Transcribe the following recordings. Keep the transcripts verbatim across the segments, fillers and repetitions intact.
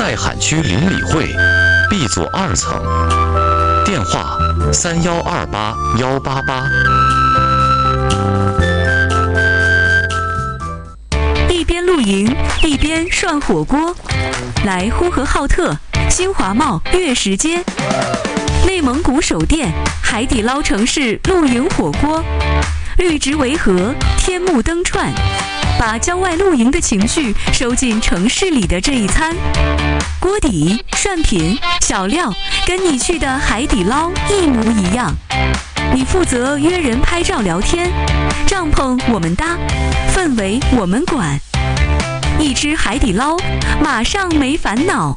外海区邻里会 B 座二层，电话三幺二八幺八八。 一边露营一边涮火锅，来呼和浩特新华贸月食街，内蒙古首店海底捞城市露营火锅，绿植围河，天幕灯串，把郊外露营的情绪收进城市里的这一餐。锅底、涮品、小料跟你去的海底捞一模一样。你负责约人拍照聊天，帐篷我们搭，氛围我们管。一吃海底捞，马上没烦恼。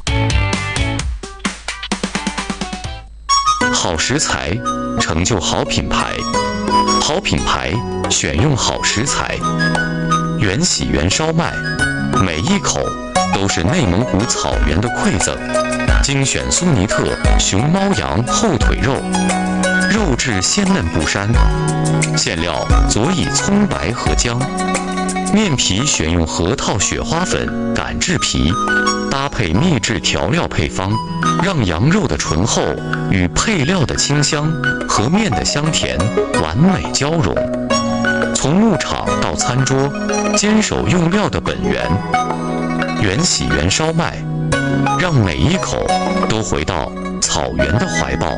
好食材成就好品牌，好品牌选用好食材。原喜原烧麦，每一口都是内蒙古草原的馈赠。精选苏尼特熊猫羊后腿肉，肉质鲜嫩不膻，馅料佐以葱白和姜。面皮选用核桃雪花粉擀制皮，搭配秘制调料配方，让羊肉的醇厚与配料的清香和面的香甜完美交融。从牧场到餐桌，坚守用料的本源。原喜原烧麦，让每一口都回到草原的怀抱。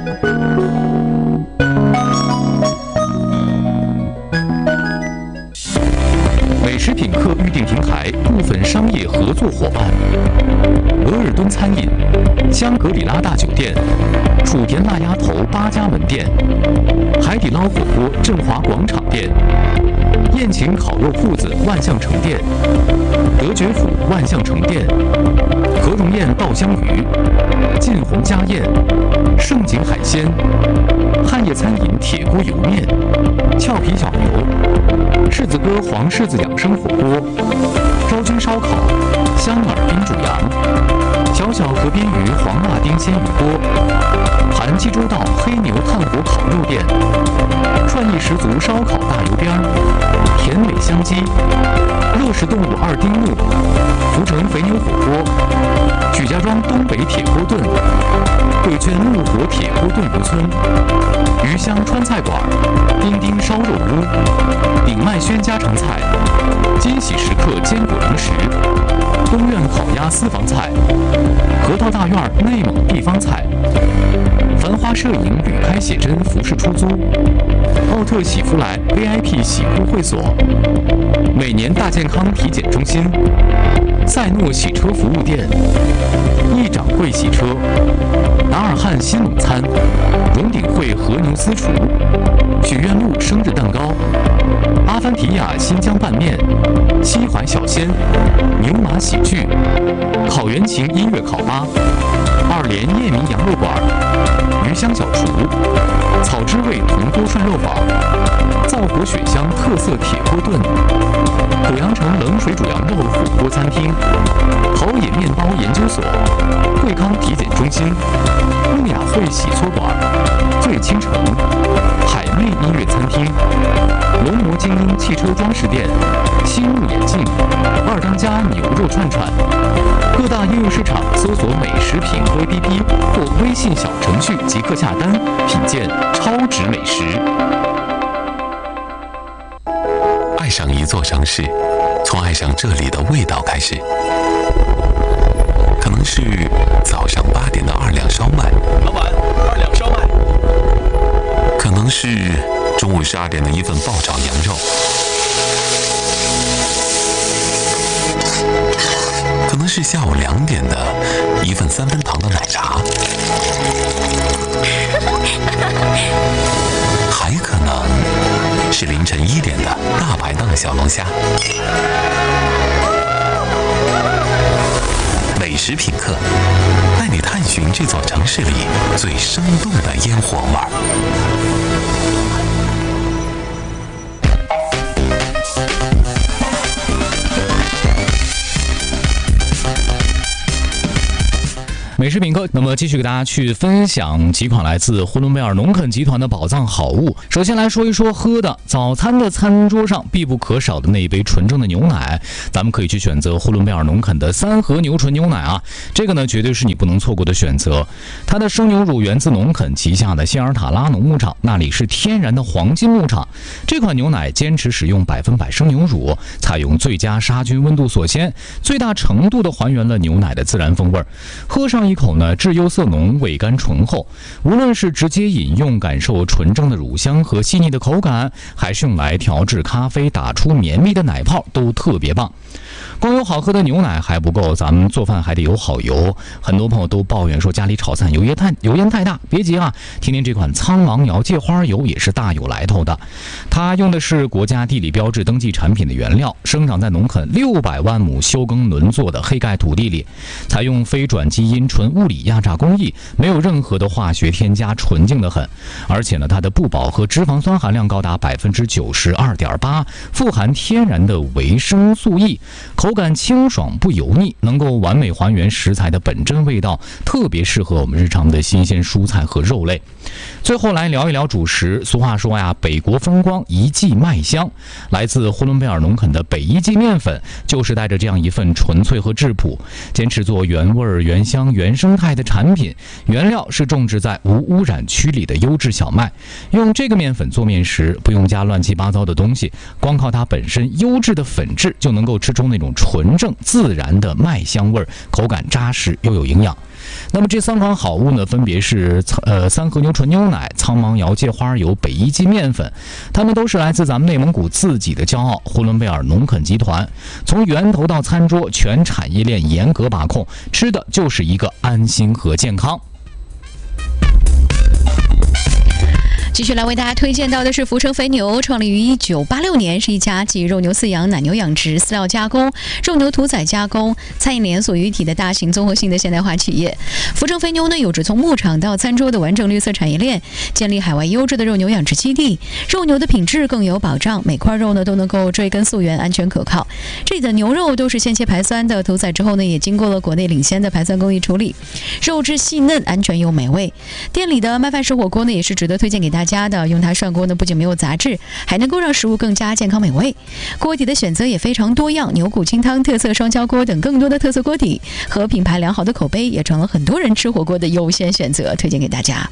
美食品客预订平台部分商业合作伙伴：额尔敦餐饮、香格里拉大酒店、楚田腊鸭头八家门店、海底捞火锅振华广场店、宴请烤肉铺子万象城店、德觉府万象城店、何荣宴稻香鱼、晋宏家宴、盛景海鲜、汉业餐饮铁锅油面、俏皮小牛、柿子哥黄柿子养生火锅、昭君烧烤、香耳冰煮羊、小小河边鱼黄辣丁鲜鱼锅、盘济州道黑牛炭火烤肉店、创意十足烧烤大油边、甜美香鸡、乐事动物二丁目、福成肥牛火锅、曲家庄东北铁锅炖、贵圈木火铁锅炖鱼村、鱼香川菜馆、丁丁烧肉屋、鼎麦轩家常菜、金喜时刻坚果零食、东苑烤鸭私房菜、河道大院内蒙地方菜、繁华摄影旅拍写真服饰出租、奥特喜福来 V I P 洗护会所、每年大健康体检中心、赛诺洗车服务店、一掌柜洗车、达尔汉新冷餐、荣鼎会和牛私厨、许愿路生日蛋糕、阿凡提亚新疆拌面、西淮小鲜、牛马喜剧、烤原琴音乐烤吧、二连叶明羊肉馆、鱼香小厨、草之味铜锅涮肉坊、灶火雪香特色铁锅炖、九阳城冷水煮羊肉火锅餐厅、陶冶面包研究所、惠康体检中心、木雅会洗搓馆、醉倾城、海媚音乐餐厅、龙魔精英汽车装饰店、新路眼镜、二当家牛肉串串。各大应用市场搜索美食品 A P P 或微信小程序即可下单，品鉴超值美食。 爱上一座城市，从爱上这里的味道开始。可能是早上八点的二两烧麦， 老板，二两烧麦。 可能是中午十二点的一份爆炒羊肉，可能是下午两点的一份三分糖的奶茶，还可能是凌晨一点的大排档小龙虾。美食品客带你探寻这座城市里最生动的烟火味儿。 美食品课，那么继续给大家去分享几款来自呼伦贝尔农肯集团的宝藏好物。首先来说一说喝的，早餐的餐桌上必不可少的那一杯纯正的牛奶，咱们可以去选择呼伦贝尔农肯的三和牛纯牛奶啊，这个呢绝对是你不能错过的选择。它的生牛乳源自农肯旗下的希尔塔拉农牧场，那里是天然的黄金牧场。这款牛奶坚持使用百分百生牛乳，采用最佳杀菌温度锁鲜，最大程度的还原了牛奶的自然风味。喝上一口呢，质优色浓，味甘醇厚。无论是直接饮用感受纯正的乳香和细腻的口感，还是用来调制咖啡打出绵密的奶泡，都特别棒。光有好喝的牛奶还不够，咱们做饭还得有好油。很多朋友都抱怨说家里炒菜油烟太油烟太大，别急啊，听听这款苍芒窑芥花油也是大有来头的。它用的是国家地理标志登记产品的原料，生长在农肯六百万亩休耕轮作的黑盖土地里，采用非转基因纯物理压榨工艺，没有任何的化学添加，纯净的很。而且呢，它的不饱和脂肪酸含量高达百分之九十二点八，富含天然的维生素 E， 口感清爽不油腻，能够完美还原食材的本真味道，特别适合我们日常的新鲜蔬菜和肉类。最后来聊一聊主食。俗话说呀，北国风光，一季麦香。来自呼伦贝尔农肯的北一季面粉，就是带着这样一份纯粹和质朴，坚持做原味、原香、原生态的产品。原料是种植在无污染区里的优质小麦。用这个面粉做面时，不用加乱七八糟的东西，光靠它本身优质的粉质，就能够吃出那种纯正自然的麦香味，口感扎实又有营养。那么这三款好物呢，分别是呃三和牛纯牛奶、苍芒窑芥花油、北一季面粉，它们都是来自咱们内蒙古自己的骄傲呼伦贝尔农肯集团。从源头到餐桌，全产业链严格把控，吃的就是一个安心和健康。 继续来为大家推荐到的是福成肥牛，创立于一九八六年，是一家集肉牛饲养、奶牛养殖、饲料加工、肉牛屠宰加工、餐饮连锁于一体的大型综合性的现代化企业。福成肥牛呢，有着从牧场到餐桌的完整绿色产业链，建立海外优质的肉牛养殖基地，肉牛的品质更有保障，每块肉呢都能够追根溯源，安全可靠。这里的牛肉都是现切排酸的，屠宰之后呢，也经过了国内领先的排酸工艺处理，肉质细嫩、安全又美味。店里的麦饭石火锅呢，也是值得推荐给大家。家的用它涮锅呢，不仅没有杂质，还能够让食物更加健康美味。锅底的选择也非常多样，牛骨清汤、特色双椒锅等更多的特色锅底和品牌良好的口碑，也成了很多人吃火锅的优先选择，推荐给大家。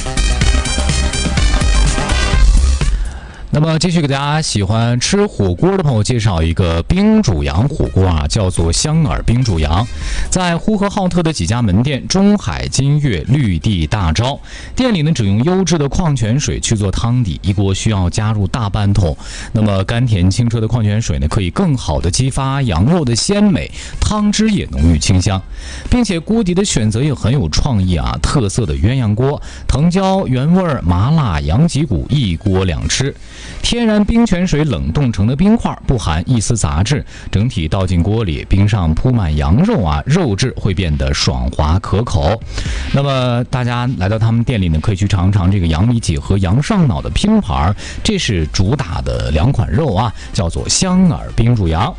那么继续给大家喜欢吃火锅的朋友介绍一个冰煮羊火锅啊，叫做香饵冰煮羊，在呼和浩特的几家门店，中海、金悦、绿地、大招店里呢，只用优质的矿泉水去做汤底，一锅需要加入大半桶。那么甘甜清澈的矿泉水呢，可以更好的激发羊肉的鲜美，汤汁也浓郁清香，并且锅底的选择也很有创意啊，特色的鸳鸯锅，藤椒、原味、麻辣、羊脊骨，一锅两吃。天然冰泉水冷冻成的冰块，不含一丝杂质，整体倒进锅里，冰上铺满羊肉啊，肉质会变得爽滑可口。那么大家来到他们店里呢，可以去尝尝这个羊里脊和羊上脑的拼盘，这是主打的两款肉啊，叫做香饵冰煮羊。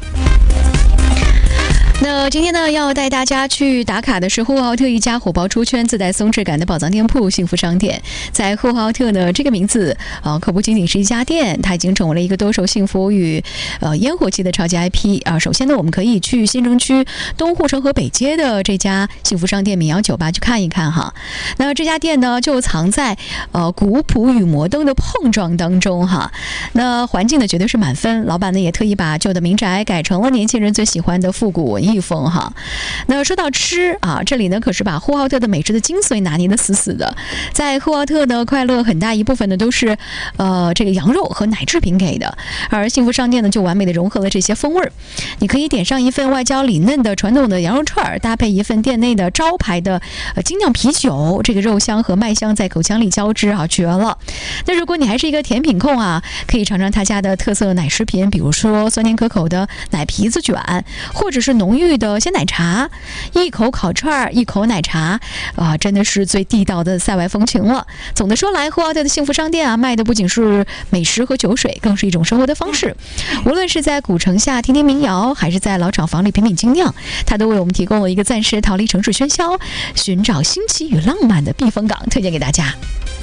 那今天呢，要带大家去打卡的是呼和浩特一家火爆出圈、自带松弛感的宝藏店铺——幸福商店。在呼和浩特呢，这个名字啊、呃，可不仅仅是一家店，它已经成为了一个兜售幸福与呃烟火气的超级 I P 啊。首先呢，我们可以去新城区东护城河北街的这家幸福商店民谣酒吧去看一看哈。那这家店呢，就藏在呃古朴与摩登的碰撞当中哈。那环境呢，绝对是满分。老板呢，也特意把旧的民宅改成了年轻人最喜欢的复古文艺风哈。那说到吃啊，这里呢可是把呼和浩特的美食的精髓拿捏得死死的。在呼和浩特呢，快乐很大一部分呢都是呃这个羊肉和奶制品给的，而幸福商店呢就完美的融合了这些风味儿。你可以点上一份外焦里嫩的传统的羊肉串，搭配一份店内的招牌的呃精酿啤酒，这个肉香和麦香在口腔里交织啊，绝了。那如果你还是一个甜品控啊，可以尝尝他家的特色奶食品，比如说酸甜可口的奶皮子卷，或者是浓浓郁的鲜奶茶，一口烤串，一口奶茶，啊，真的是最地道的塞外风情了。总的说来，呼和浩特的幸福商店啊，卖的不仅是美食和酒水，更是一种生活的方式。无论是在古城下听听民谣，还是在老厂房里品品精酿，它都为我们提供了一个暂时逃离城市喧嚣，寻找新奇与浪漫的避风港，推荐给大家。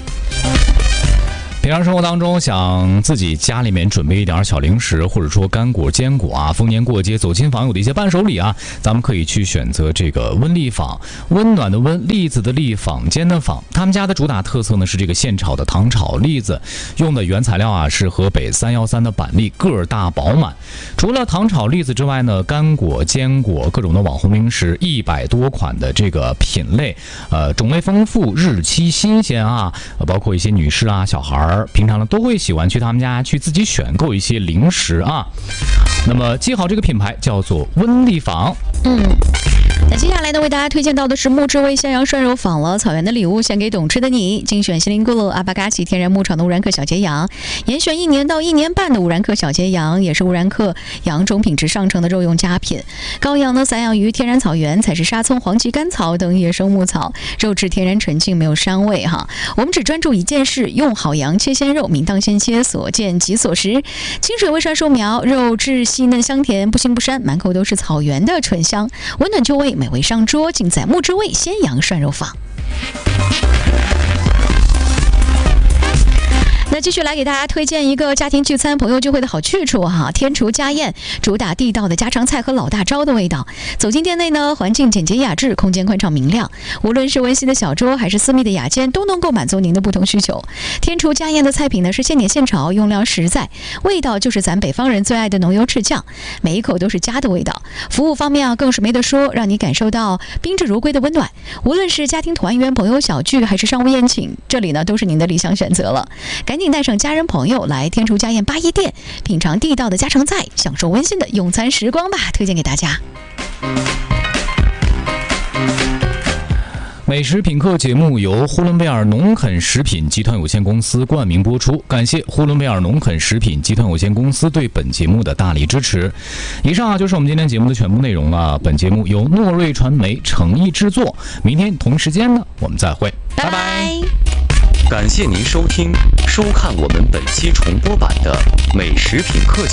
平常生活当中，想自己家里面准备一点小零食，或者说干果、坚果啊，逢年过节走亲访友的一些伴手礼啊，咱们可以去选择这个温丽坊，温暖的温，栗子的栗，坊间的坊。他们家的主打特色呢是这个现炒的糖炒栗子，用的原材料啊是河北三一三的板栗，个儿大饱满。除了糖炒栗子之外呢，干果、坚果，各种的网红零食，一百多款的这个品类，呃，种类丰富，日期新鲜啊，包括一些女士啊、小孩儿。平常呢都会喜欢去他们家去自己选购一些零食啊。那么记好这个品牌叫做温丽坊。 嗯。那接下来呢，为大家推荐到的是木质味襄阳涮肉坊了，草原的礼物献给懂吃的你，精选锡林郭勒阿巴嘎奇天然牧场的乌兰克小节羊，严选一年到一年半的乌兰克小节羊，也是乌兰克羊种品质上乘的肉用佳品。羔羊呢散养于天然草原，采食沙葱、黄芪、甘草等野生牧草，肉质天然纯净，没有膻味哈。我们只专注一件事，用好羊切鲜肉，明当鲜切，所见即所食。清水微涮树苗，肉质细嫩香甜，不腥不膻，满口都是草原的醇香，温暖就味，美味上桌，尽在木之味鲜羊涮肉坊。那继续来给大家推荐一个家庭聚餐、朋友聚会的好去处哈，天厨家宴，主打地道的家常菜和老大招的味道。走进店内呢，环境简洁雅致，空间宽敞明亮，无论是温馨的小桌还是私密的雅间，都能够满足您的不同需求。天厨家宴的菜品呢是现点现炒，用料实在，味道就是咱北方人最爱的浓油赤酱，每一口都是家的味道。服务方面啊更是没得说，让你感受到宾至如归的温暖。无论是家庭团圆、朋友小聚还是商务宴请，这里呢都是您的理想选择了。赶紧带上家人朋友来天厨家宴八一店，品尝地道的家常菜，享受温馨的用餐时光吧！推荐给大家。 美食品客节目由呼伦贝尔农垦食品集团有限公司冠名播出，感谢呼伦贝尔农垦食品集团有限公司对本节目的大力支持。以上啊就是我们今天节目的全部内容了。本节目由诺瑞传媒诚意制作，明天同时间呢我们再会，拜拜。 感谢您收听、收看我们本期重播版的美食品客节目。